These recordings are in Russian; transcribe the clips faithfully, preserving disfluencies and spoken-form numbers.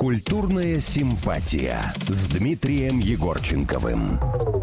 Культурная симпатия с Дмитрием Егорченковым.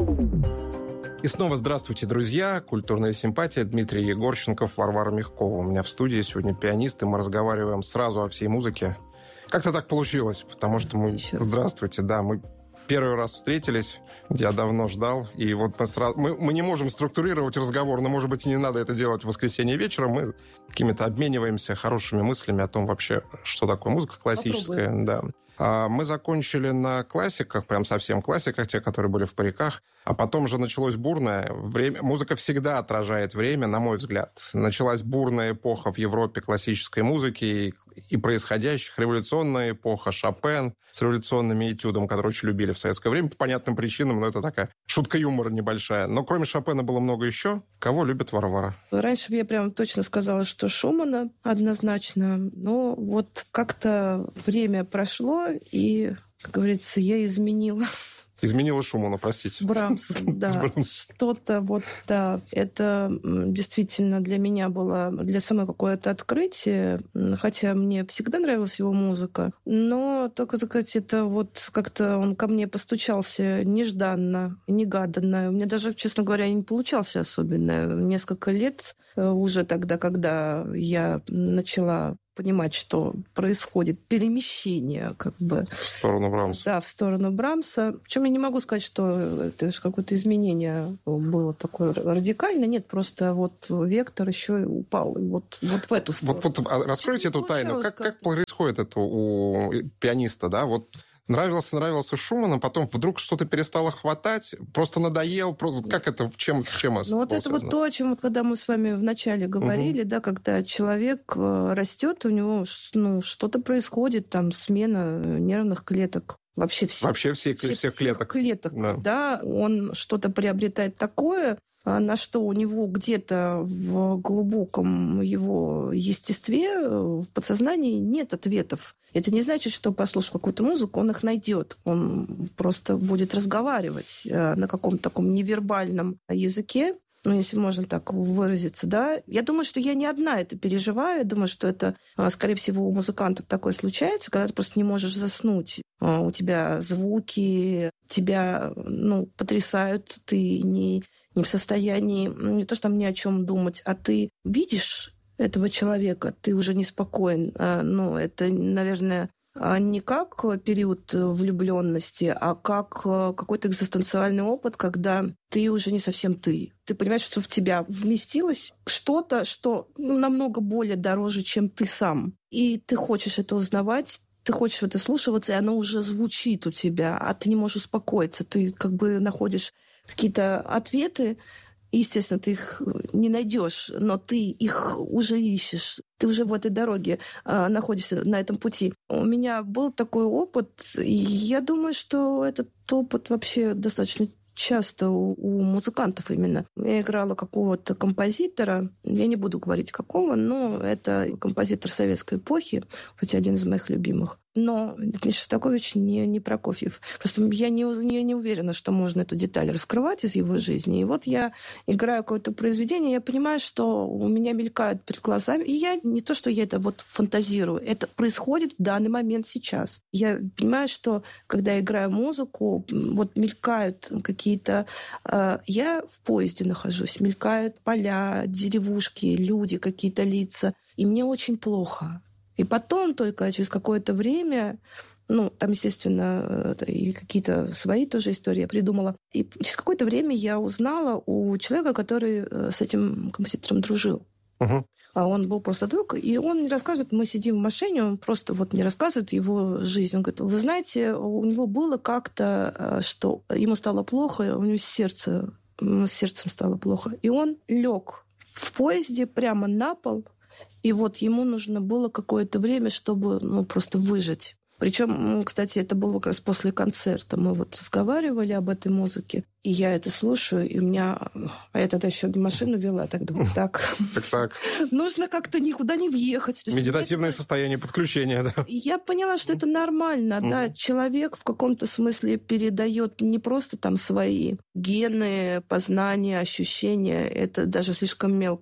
И снова здравствуйте, друзья. Культурная симпатия. Дмитрий Егорченков, Варвара Мягкова. У меня в студии сегодня пианист, и мы разговариваем сразу о всей музыке. Как-то так получилось, потому что мы... Здравствуйте, да, мы первый раз встретились, я давно ждал, и вот мы, сразу... мы, мы не можем структурировать разговор, но, может быть, и не надо это делать в воскресенье вечером. Мы какими-то обмениваемся хорошими мыслями о том вообще, что такое музыка классическая. Попробуем. Да. Мы закончили на классиках, прям совсем классиках, те, которые были в париках. А потом же началось бурное время. Музыка всегда отражает время, на мой взгляд. Началась бурная эпоха в Европе классической музыки и, и происходящих. Революционная эпоха, Шопен с революционными этюдом, которые очень любили в советское время по понятным причинам, но это такая шутка юмора небольшая. Но кроме Шопена было много еще. Кого любит Варвара? Раньше бы я прям точно сказала, что Шумана однозначно. Но вот как-то время прошло, и, как говорится, я изменила. Изменила Шумана, простите. С Брамсом, да. Что-то вот, да. Это действительно для меня было, для самой какое-то открытие, хотя мне всегда нравилась его музыка, но только, так сказать, это вот как-то он ко мне постучался нежданно, негаданно. У меня даже, честно говоря, не получался особенно. Несколько лет уже тогда, когда я начала понимать, что происходит перемещение как бы... В сторону Брамса. Да, в сторону Брамса. Причем я не могу сказать, что это же какое-то изменение было такое радикальное. Нет, просто вот вектор еще упал. И вот, вот в эту сторону. Вот, вот раскройте эту тайну. Как, как происходит это у пианиста, да? Вот нравился, нравился Шуман, а потом вдруг что-то перестало хватать, просто надоел. Как это, в чем, в чем это? Ну, вот это вот то, о чем вот, когда мы с вами вначале говорили, угу. да, когда человек растет, у него ну, что-то происходит, там смена нервных клеток. Вообще, все, Вообще все, все, всех клеток. клеток да. да, он что-то приобретает такое, на что у него где-то в глубоком его естестве, в подсознании нет ответов. Это не значит, что, послушав какую-то музыку, он их найдет. Он просто будет разговаривать на каком-то таком невербальном языке, ну, если можно так выразиться, да. Я думаю, что я не одна это переживаю. Я думаю, что это, скорее всего, у музыкантов такое случается, когда ты просто не можешь заснуть. У тебя звуки, тебя, ну, потрясают, ты не, не в состоянии не то, что там ни о чем думать, а ты видишь этого человека, ты уже неспокоен. Ну, это, наверное, не как период влюбленности, а как какой-то экзистенциальный опыт, когда ты уже не совсем ты. Ты понимаешь, что в тебя вместилось что-то, что ну, намного более дороже, чем ты сам. И ты хочешь это узнавать, ты хочешь в это слушаться, и оно уже звучит у тебя, а ты не можешь успокоиться. Ты как бы находишь какие-то ответы, естественно, ты их не найдешь, но ты их уже ищешь. Ты уже в этой дороге а, находишься, на этом пути. У меня был такой опыт, и я думаю, что этот опыт вообще достаточно часто у, у музыкантов именно. Я играла какого-то композитора, я не буду говорить какого, но это композитор советской эпохи, хотя один из моих любимых. Но не Шостакович, не, не Прокофьев. Просто я не, я не уверена, что можно эту деталь раскрывать из его жизни. И вот я играю какое-то произведение, я понимаю, что у меня мелькают перед глазами. И я не то, что я это вот фантазирую, это происходит в данный момент сейчас. Я понимаю, что когда я играю музыку, вот мелькают какие-то... Э, я в поезде нахожусь, мелькают поля, деревушки, люди, какие-то лица. И мне очень плохо. И потом только через какое-то время, ну, там, естественно, и какие-то свои тоже истории я придумала. И через какое-то время я узнала у человека, который с этим композитором дружил. Uh-huh. А он был просто друг, и он мне рассказывает, мы сидим в машине, он просто вот мне рассказывает его жизнь. Он говорит, вы знаете, у него было как-то, что ему стало плохо, у него сердце, с сердцем стало плохо. И он лег в поезде прямо на пол, и вот ему нужно было какое-то время, чтобы ну, просто выжить. Причем, кстати, это было как раз после концерта. Мы вот разговаривали об этой музыке, и я это слушаю, и у меня... А я тогда еще машину вела, так думаю, так... Так-так. Нужно как-то никуда не въехать. Медитативное состояние подключения, да. Я поняла, что это нормально, да. Человек в каком-то смысле передает не просто там свои гены, познания, ощущения. Это даже слишком мелко.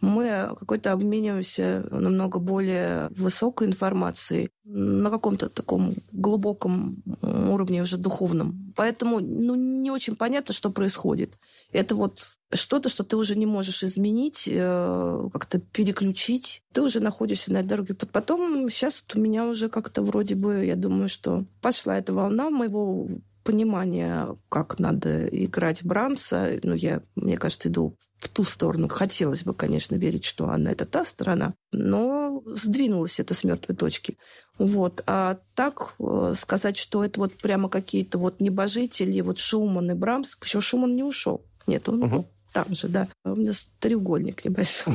мы какой-то обмениваемся намного более высокой информацией на каком-то таком глубоком уровне уже духовном. Поэтому ну, не очень понятно, что происходит. Это вот что-то, что ты уже не можешь изменить, как-то переключить. Ты уже находишься на этой дороге. Потом сейчас у меня уже как-то вроде бы, я думаю, что пошла эта волна моего понимания, как надо играть Брамса. Ну, я, мне кажется, иду в ту сторону. Хотелось бы, конечно, верить, что она это та сторона, но сдвинулась это с мертвой точки. Вот. А так сказать, что это вот прямо какие-то вот небожители, вот Шуман и Брамс. Почему Шуман не ушел? Нет, он угу. там же, да. У меня треугольник небольшой.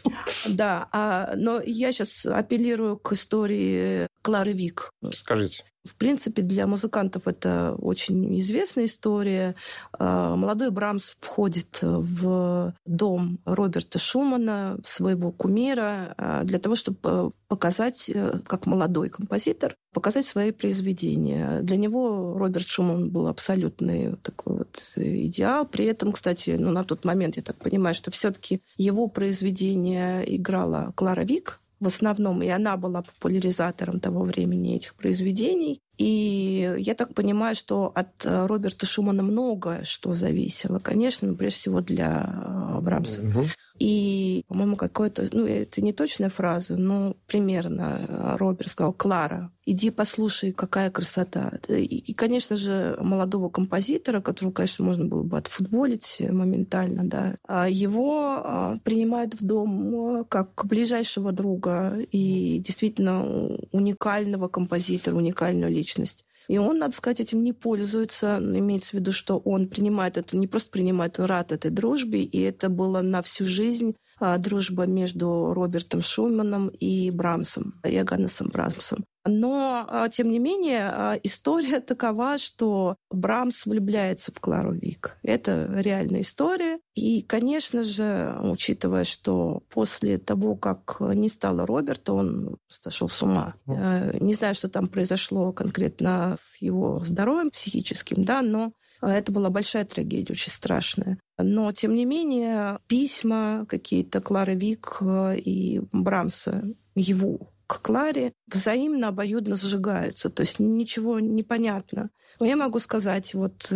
Да, но я сейчас апеллирую к истории Клары Вик. Скажите. В принципе, для музыкантов это очень известная история. Молодой Брамс входит в дом Роберта Шумана, своего кумира, для того, чтобы показать, как молодой композитор, показать свои произведения. Для него Роберт Шуман был абсолютный такой вот идеал. При этом, кстати, ну, на тот момент, я так понимаю, что все-таки его произведение играла Клара Вик, в основном, и она была популяризатором того времени этих произведений. И я так понимаю, что от Роберта Шумана многое что зависело. Конечно, прежде всего для Брамса. Угу. И, по-моему, какое-то... Ну, это не точная фраза, но примерно Роберт сказал: «Клара, иди послушай, какая красота». И, конечно же, молодого композитора, которого, конечно, можно было бы отфутболить моментально, да, его принимают в дом как ближайшего друга и действительно уникального композитора, уникальную личность. И он, надо сказать, этим не пользуется. Имеется в виду, что он принимает это, не просто принимает, он рад этой дружбе, и это было на всю жизнь а, дружба между Робертом Шуманом и Брамсом, Йоганнесом Брамсом. Но, тем не менее, история такова, что Брамс влюбляется в Клару Вик. Это реальная история. И, конечно же, учитывая, что после того, как не стало Роберта, он сошел с ума. Не знаю, что там произошло конкретно с его здоровьем психическим, да, но это была большая трагедия, очень страшная. Но, тем не менее, письма какие-то Клары Вик и Брамса, его к Кларе, взаимно, обоюдно сжигаются. То есть ничего не понятно. Но я могу сказать, вот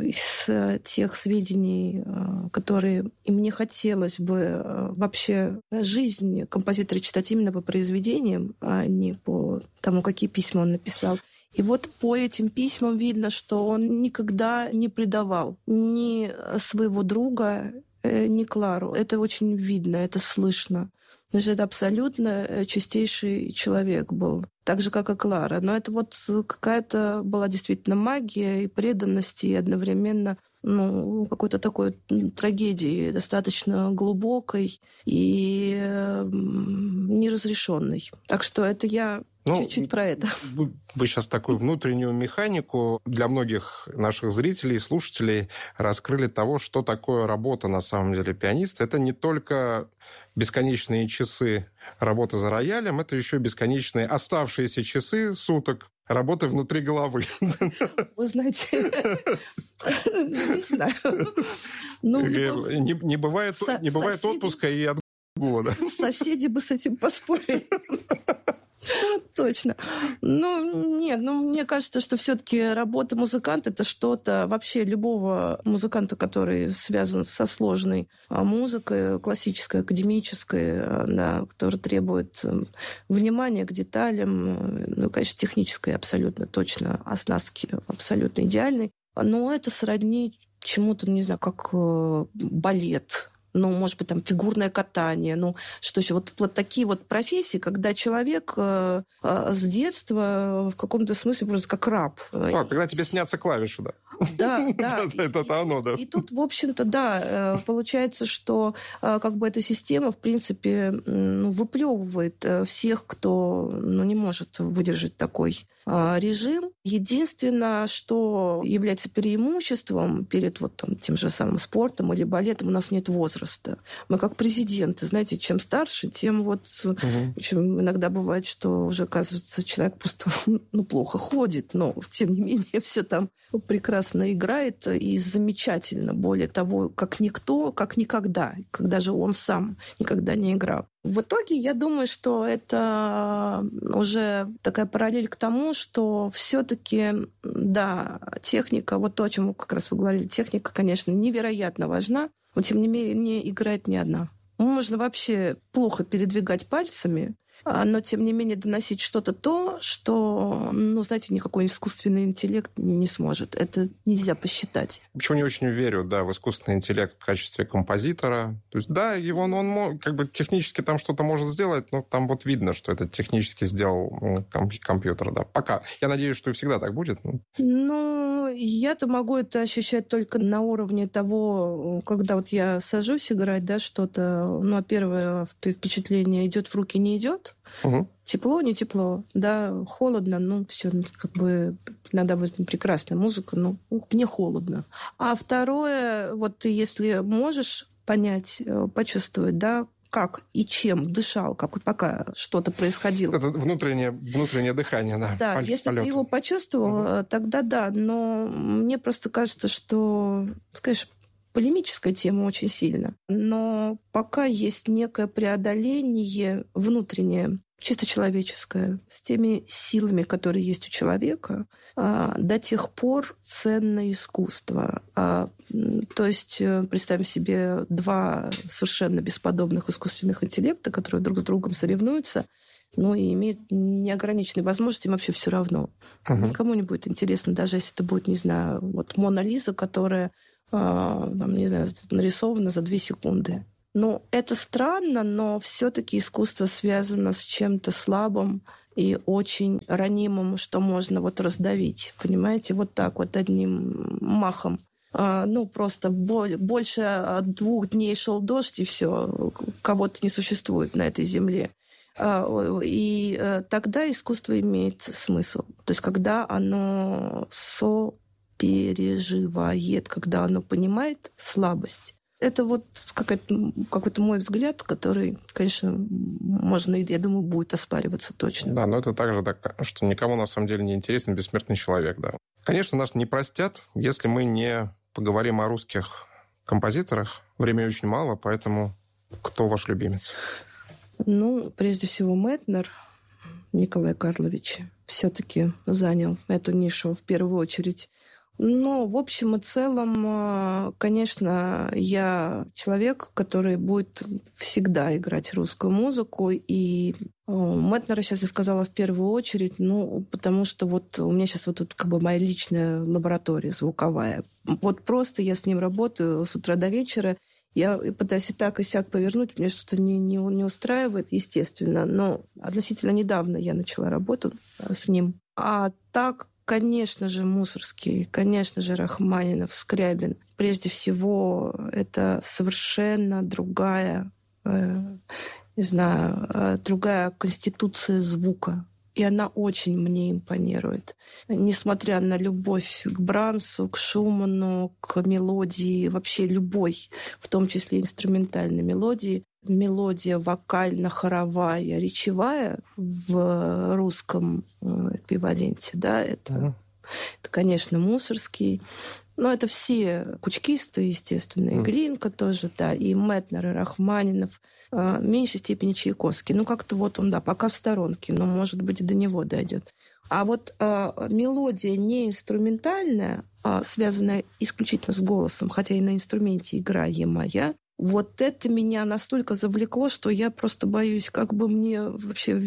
из тех сведений, которые и мне хотелось бы вообще жизнь композитора читать именно по произведениям, а не по тому, какие письма он написал. И вот по этим письмам видно, что он никогда не предавал ни своего друга, ни Клару. Это очень видно, это слышно. Значит, это абсолютно чистейший человек был, так же, как и Клара. Но это вот какая-то была действительно магия и преданность, и одновременно ну, какой-то такой трагедии, достаточно глубокой и неразрешенной. Так что это я ну, чуть-чуть про это. Вы, вы сейчас такую внутреннюю механику для многих наших зрителей и слушателей раскрыли того, что такое работа на самом деле пианиста. Это не только бесконечные часы работы за роялем, это еще бесконечные оставшиеся часы суток работы внутри головы. Вы знаете, не знаю. Не бывает отпуска и от года. Соседи бы с этим поспорили. Точно. Ну, нет, ну, мне кажется, что все-таки работа музыканта — это что-то, вообще любого музыканта, который связан со сложной музыкой, классической, академической, да, которая требует внимания к деталям, ну, конечно, технической абсолютно точно, оснастки абсолютно идеальной. Но это сродни чему-то, не знаю, как балет. Ну, может быть, там фигурное катание, ну, что еще? Вот, вот такие вот профессии, когда человек э, э, с детства в каком-то смысле просто как раб. А, когда тебе снятся клавиши, да? Да, да. Это оно, да. И тут, в общем-то, да, получается, что как бы эта система, в принципе, ну, выплевывает всех, кто ну, не может выдержать такой режим. Единственное, что является преимуществом перед вот там, тем же самым спортом или балетом, у нас нет возраста. Мы как президенты, знаете, чем старше, тем вот... Угу. Чем иногда бывает, что уже, оказывается, человек просто ну, плохо ходит, но, тем не менее, все там прекрасно играет и замечательно. Более того, как никто, как никогда, когда же он сам никогда не играл. В итоге, я думаю, что это уже такая параллель к тому, что все-таки, да, техника, вот то, о чем как раз вы говорили, техника, конечно, невероятно важна, но, тем не менее, играет не одна. Можно вообще плохо передвигать пальцами, но, тем не менее, доносить что-то то, что, ну, знаете, никакой искусственный интеллект не, не сможет. Это нельзя посчитать. Почему не очень верю, да, в искусственный интеллект в качестве композитора. То есть, да, его, он, он как бы технически там что-то может сделать, но там вот видно, что это технически сделал ну, компьютер, да. Пока. Я надеюсь, что и всегда так будет. Но... Ну, я-то могу это ощущать только на уровне того, когда вот я сажусь играть, да, что-то, ну, первое впечатление идет в руки, не идет. Угу. Тепло, не тепло, да, холодно, ну, все, как бы, иногда будет прекрасная музыка, но мне холодно. А второе, вот ты, если можешь понять, почувствовать, да, как и чем дышал, как вот пока что-то происходило. Это внутреннее, внутреннее дыхание, да. Да, полет, если полет. ты его почувствовал, угу. тогда да, но мне просто кажется, что, конечно, полемическая тема очень сильно. Но пока есть некое преодоление внутреннее, чисто человеческое, с теми силами, которые есть у человека, до тех пор ценно искусство. То есть представим себе два совершенно бесподобных искусственных интеллекта, которые друг с другом соревнуются, ну и имеют неограниченные возможности, им вообще все равно. Угу. Никому не будет интересно, даже если это будет, не знаю, вот Мона Лиза, которая там, не знаю, нарисовано за две секунды. Ну, это странно, но все-таки искусство связано с чем-то слабым и очень ранимым, что можно вот раздавить. Понимаете, вот так вот одним махом. А, ну, просто боль, больше двух дней шел дождь, и все, кого-то не существует на этой земле. А, и а, тогда искусство имеет смысл. То есть, когда оно со переживает, когда оно понимает слабость. Это вот какой-то, какой-то мой взгляд, который, конечно, можно, я думаю, будет оспариваться точно. Да, но это также так, что никому на самом деле не интересен бессмертный человек, да. Конечно, нас не простят, если мы не поговорим о русских композиторах. Времени очень мало, поэтому кто ваш любимец? Ну, прежде всего, Мэтнер Николай Карлович все-таки занял эту нишу в первую очередь. Но, в общем и целом, конечно, я человек, который будет всегда играть русскую музыку. И Мэтнера сейчас я сказала в первую очередь, ну, потому что вот у меня сейчас вот тут как бы моя личная лаборатория звуковая. Вот просто я с ним работаю с утра до вечера. Я пытаюсь и так, и сяк повернуть, мне что-то не, не, не устраивает, естественно. Но относительно недавно я начала работу с ним. А так, конечно же, Мусорский, конечно же, Рахманинов, Скрябин. Прежде всего, это совершенно другая, э, не знаю, э, другая конституция звука. И она очень мне импонирует. Несмотря на любовь к Брамсу, к Шуману, к мелодии, вообще любой, в том числе инструментальной мелодии, мелодия вокально-хоровая, речевая в русском эквиваленте, да, это, mm-hmm. это, конечно, Мусорский. Но это все кучкисты, естественно, и mm. Глинка тоже, да, и Мэтнер, и Рахманинов, в меньшей степени Чайковский. Ну, как-то вот он, да, пока в сторонке, но, может быть, и до него дойдет. А вот э, мелодия не инструментальная, а связанная исключительно с голосом, хотя и на инструменте играемая, вот это меня настолько завлекло, что я просто боюсь, как бы мне вообще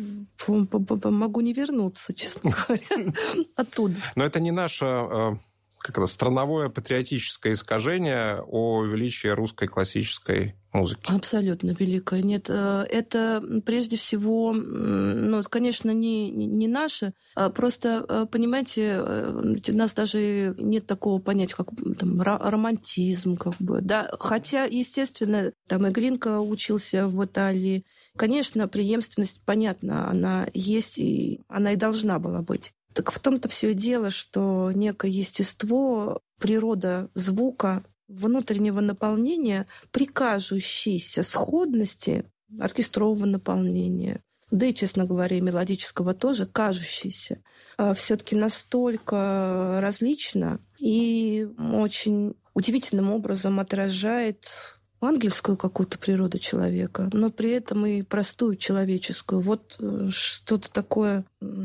могу не вернуться, честно говоря, оттуда. Но это не наша... как это, страновое патриотическое искажение о величии русской классической музыки. Абсолютно великое. Нет, это прежде всего, ну, конечно, не, не наше. Просто, понимаете, у нас даже нет такого понятия, как там, романтизм, как бы, да. Хотя, естественно, там и Глинка учился в Италии. Конечно, преемственность, понятно, она есть, и она и должна была быть. Так в том-то все и дело, что некое естество, природа звука, внутреннего наполнения при кажущейся сходности оркестрового наполнения, да и, честно говоря, и мелодического тоже, кажущийся, все-таки настолько различно и очень удивительным образом отражает ангельскую какую-то природу человека, но при этом и простую человеческую. Вот что-то такое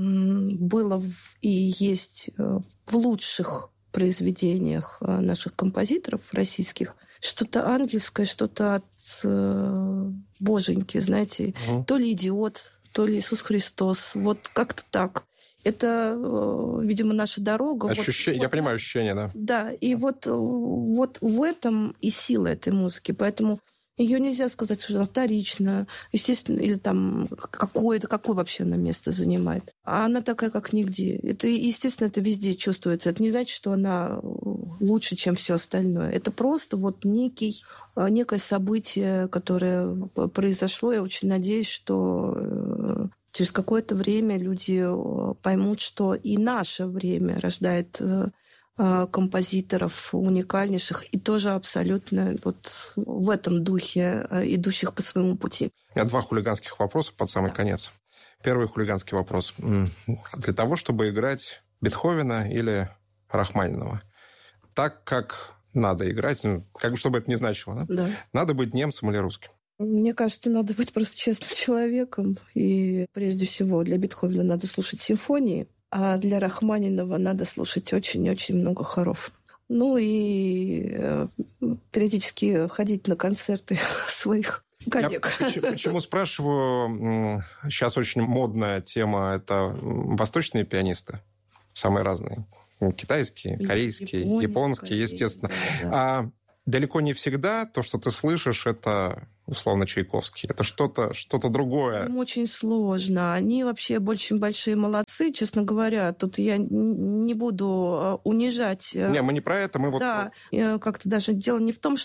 было и есть в лучших произведениях наших композиторов российских. Что-то ангельское, что-то от э, боженьки, знаете. Угу. То ли идиот, то ли Иисус Христос. Вот как-то так. Это, э, видимо, наша дорога. Ощущение, вот, я вот, понимаю ощущение, да. Да, и вот, вот в этом и сила этой музыки. Поэтому ее нельзя сказать, что она вторична, естественно, или там какое-то, какое вообще она место занимает. А она такая, как нигде. Это, естественно, это везде чувствуется. Это не значит, что она лучше, чем все остальное. Это просто вот некий, некое событие, которое произошло. Я очень надеюсь, что через какое-то время люди поймут, что и наше время рождает композиторов уникальнейших и тоже абсолютно вот в этом духе, идущих по своему пути. У меня два хулиганских вопроса под самый да. конец. Первый хулиганский вопрос. Для того, чтобы играть Бетховена или Рахманинова, так, как надо играть, как бы чтобы это ни значило, да? Да. Надо быть немцем или русским? Мне кажется, надо быть просто честным человеком. И прежде всего для Бетховена надо слушать симфонии, а для Рахманинова надо слушать очень-очень много хоров. Ну и э, периодически ходить на концерты своих коллег. Я почему, почему спрашиваю? Сейчас очень модная тема – это восточные пианисты, самые разные. Китайские, корейские, Япония, японские, Корея, естественно. Да, да. А далеко не всегда то, что ты слышишь, это условно Чайковский. Это что-то, что-то другое. Им очень сложно. Они вообще очень большие молодцы, честно говоря. Тут я не буду унижать. Не, мы не про это, мы да, вот... как-то даже дело не в том,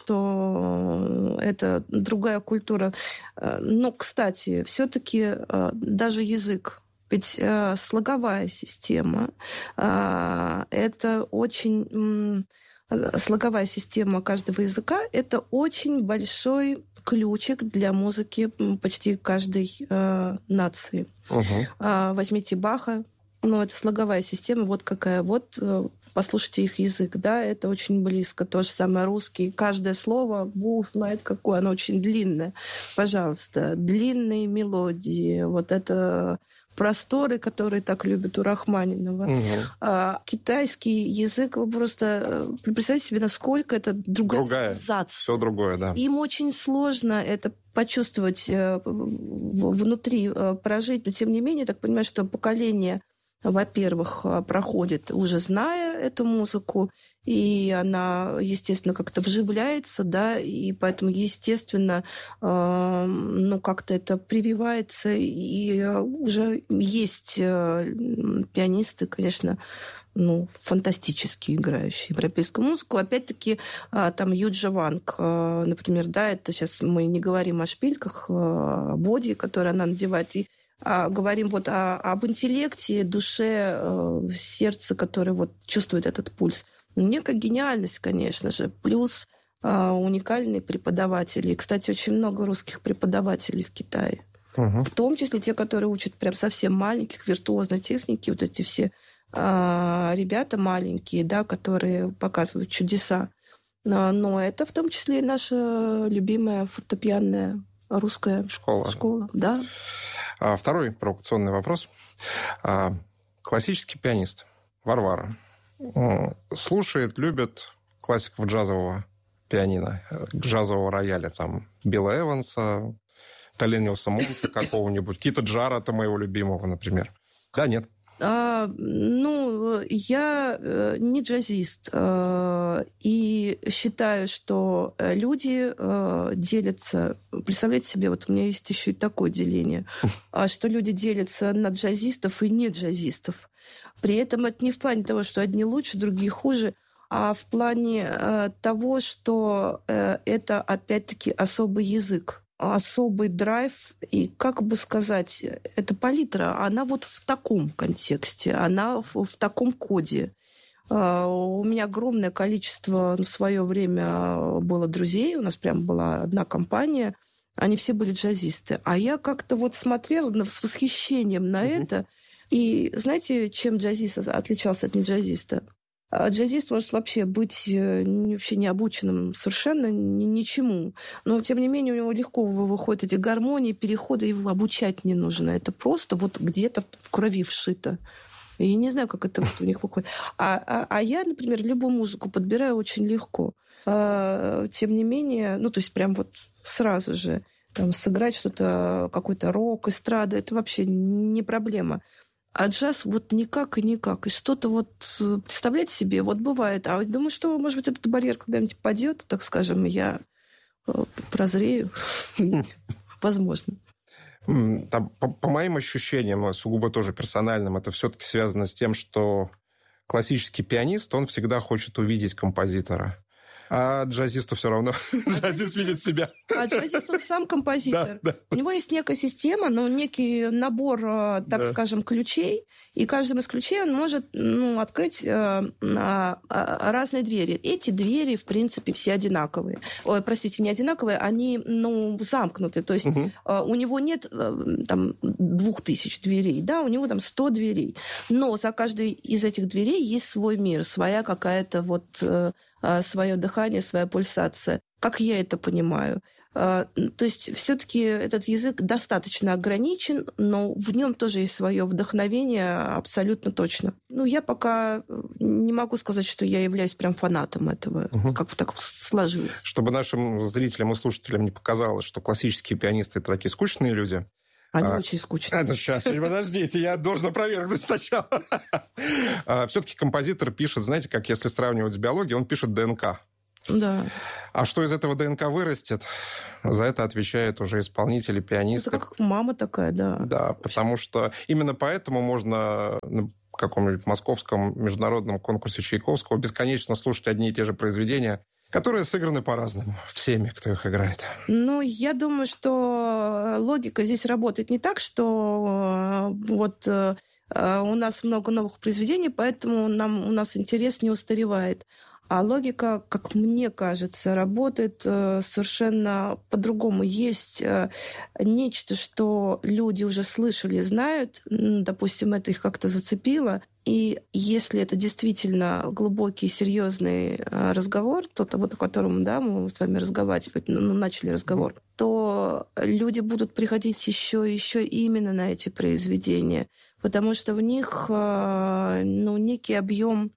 что это другая культура. Но, кстати, все-таки даже язык. Ведь слоговая система — это очень... Слоговая система каждого языка — это очень большой ключик для музыки почти каждой э, нации. Угу. А, возьмите Баха, ну, это слоговая система, вот какая. Вот э, послушайте их язык, да, это очень близко. То же самое русский. Каждое слово, Бог знает какое, оно очень длинное. Пожалуйста, длинные мелодии, вот это... просторы, которые так любят у Рахманинова. Угу. А, китайский язык, вы просто представьте себе, насколько это другая, другая. Все другое, да. Им очень сложно это почувствовать внутри, прожить, но тем не менее, я так понимаю, что поколение, во-первых, проходит уже зная эту музыку, и она, естественно, как-то вживляется, да, и поэтому, естественно, э, ну, как-то это прививается, и уже есть э, пианисты, конечно, ну, фантастически играющие европейскую музыку. Опять-таки, э, там Юджа Ванг, э, например, да, это сейчас мы не говорим о шпильках, э, о боди, которые она надевает, и А говорим вот о, об интеллекте, душе, э, сердце, которое вот чувствует этот пульс. Некая гениальность, конечно же, плюс э, уникальные преподаватели. И, кстати, очень много русских преподавателей в Китае. Угу. В том числе те, которые учат прям совсем маленьких, виртуозной техники, вот эти все э, ребята маленькие, да, которые показывают чудеса. Но, но это в том числе и наша любимая фортепианная русская школа. школа, да. Второй провокационный вопрос. Классический пианист Варвара слушает, любит классиков джазового пианино, джазового рояля, там, Билла Эванса, Талениуса Монта какого-нибудь, Кита Джарата, моего любимого, например. Да, нет? А, ну, я не джазист, и считаю, что люди делятся... Представляете себе, вот у меня есть еще и такое деление, что люди делятся на джазистов и не джазистов. При этом это не в плане того, что одни лучше, другие хуже, а в плане того, что это, опять-таки, особый язык. особый драйв, и, как бы сказать, эта палитра, она вот в таком контексте, она в, в таком коде. У меня огромное количество в свое время было друзей, у нас прям была одна компания, они все были джазисты. А я как-то вот смотрела с восхищением на uh-huh. это. И знаете, чем джазист отличался от неджазиста? Джазист может вообще быть вообще не обученным совершенно ничему. Но, тем не менее, у него легко выходят эти гармонии, переходы, его обучать не нужно. Это просто вот где-то в крови вшито. Я не знаю, как это вот у них выходит. А, а, а я, например, любую музыку подбираю очень легко. А, тем не менее, ну, то есть прям вот сразу же там, сыграть что-то, какой-то рок, эстрада, это вообще не проблема. А джаз вот никак и никак. И что-то вот представлять себе, вот бывает. А думаю, что, может быть, этот барьер когда-нибудь падет, так скажем, я прозрею. Возможно. Там, по, по моим ощущениям, сугубо тоже персональным, это все-таки связано с тем, что классический пианист, он всегда хочет увидеть композитора. А джазисту все равно. Джазист видит себя. А джазист, он сам композитор. Да, да. У него есть некая система, но некий набор, так да. скажем, ключей, и каждым из ключей он может ну, открыть э, э, разные двери. Эти двери, в принципе, все одинаковые. Ой, простите, не одинаковые, они ну, замкнуты. То есть угу. э, у него нет э, там, двух тысяч дверей, да, у него там сто дверей. Но за каждой из этих дверей есть свой мир, своя какая-то вот... Э, свое дыхание, своя пульсация. Как я это понимаю? То есть все-таки этот язык достаточно ограничен, но в нем тоже есть свое вдохновение абсолютно точно. Ну, я пока не могу сказать, что я являюсь прям фанатом этого. Угу. Как так сложилось. Чтобы нашим зрителям и слушателям не показалось, что классические пианисты – это такие скучные люди, Они а, очень скучные. Это сейчас, подождите, я должен опровергнуть сначала. Все-таки композитор пишет, знаете, как если сравнивать с биологией, он пишет ДНК. Да. А что из этого ДНК вырастет, за это отвечают уже исполнители, пианисты. Это как мама такая, да. Да, потому что именно поэтому можно на каком-нибудь московском международном конкурсе Чайковского бесконечно слушать одни и те же произведения, которые сыграны по-разному всеми, кто их играет. Ну, я думаю, что логика здесь работает не так, что вот у нас много новых произведений, поэтому нам, у нас интерес не устаревает. А логика, как мне кажется, работает совершенно по-другому. Есть нечто, что люди уже слышали, знают, допустим, это их как-то зацепило, и если это действительно глубокий, серьезный разговор, тот, вот, о котором да, мы с вами разговаривать, ну, начали разговор, то люди будут приходить еще и еще именно на эти произведения, потому что в них ну, некий объем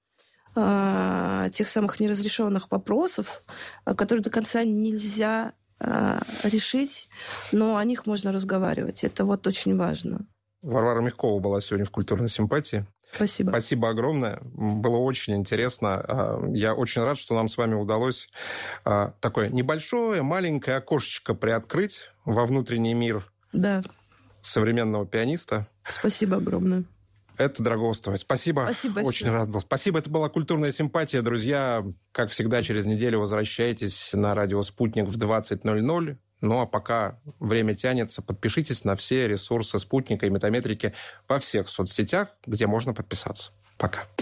тех самых неразрешенных вопросов, которые до конца нельзя решить, но о них можно разговаривать. Это вот очень важно. Варвара Мягкова была сегодня в «Культурной симпатии». Спасибо. Спасибо огромное. Было очень интересно. Я очень рад, что нам с вами удалось такое небольшое, маленькое окошечко приоткрыть во внутренний мир да. современного пианиста. Спасибо огромное. Это дорого стоит. Спасибо. Спасибо. Очень рад был. Спасибо. Это была «Культурная симпатия». Друзья, как всегда, через неделю возвращайтесь на радио «Спутник» в двадцать ноль ноль. Ну, а пока время тянется, подпишитесь на все ресурсы «Спутника» и «Метаметрики» во всех соцсетях, где можно подписаться. Пока.